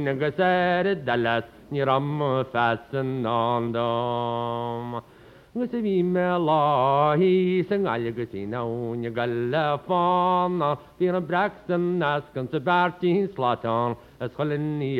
Nagasar dallas ni ram fasten on dom. Gusabi melahi sangal gusina unya galafana. Fira braxton naskan sabarti slaton. As